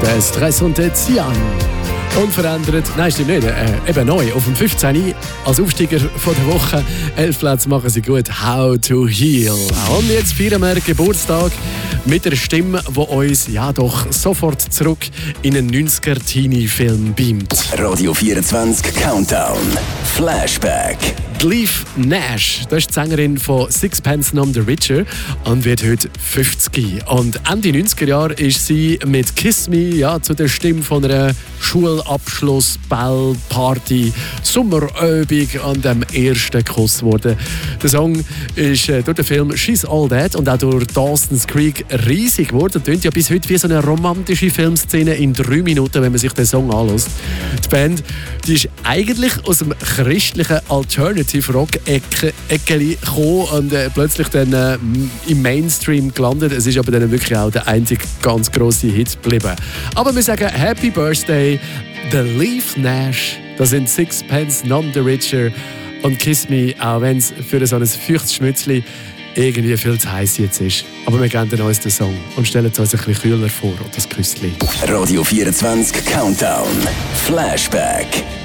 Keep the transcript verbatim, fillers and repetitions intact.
Der Stress und der Cian. Unverändert, nein, stimmt nicht, äh, eben neu, auf dem fünfzehn als Aufsteiger von der Woche. Elf Plätze machen sie gut. How to Heal. Und jetzt feiern wir Geburtstag mit einer Stimme, die uns ja doch sofort zurück in einen neunziger-Teenie-Film beamt. Radio vierundzwanzig Countdown. Flashback. Leaf Nash, das ist die Sängerin von Sixpence None the Richer und wird heute fünfzig. Und Ende neunziger Jahre ist sie mit Kiss Me ja, zu der Stimme von einer Schulabschluss, Ball, Party, Sommerübung an dem ersten Kuss geworden. Der Song ist äh, durch den Film She's All That und auch durch Dawson's Creek riesig geworden. Tönt ja bis heute wie so eine romantische Filmszene in drei Minuten, wenn man sich den Song anhört. Die Band die ist eigentlich aus dem christlichen Alternative Rock-Ecke gekommen und äh, plötzlich dann äh, im Mainstream gelandet. Es ist aber dann wirklich auch der einzige ganz grosse Hit geblieben. Aber wir sagen Happy Birthday, The Leaf Nash. Das sind Sixpence None the Richer und Kiss Me, auch wenn es für so ein feuchtes Schmützli irgendwie viel zu heiß jetzt ist. Aber wir geben uns den Song und stellen es uns ein bisschen kühler vor, das Küssli. Radio vierundzwanzig Countdown. Flashback.